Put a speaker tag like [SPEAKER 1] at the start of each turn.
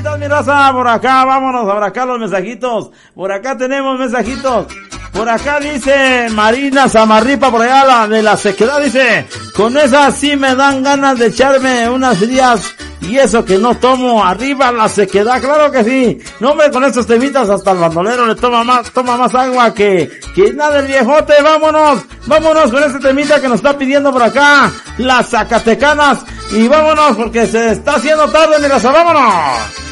[SPEAKER 1] temitas, mi raza, por acá, vámonos, por acá los mensajitos, por acá tenemos mensajitos, por acá dice Marina Samarripa, por allá de la sequedad, dice, con esa sí me dan ganas de echarme unas frías, y eso que no tomo, arriba la sequedad, claro que sí, no hombre, con estos temitas hasta el bandolero le toma más agua que nada el viejote, vámonos con este temita que nos está pidiendo por acá, las Zacatecanas, y vámonos porque se está haciendo tarde, mi raza, vámonos.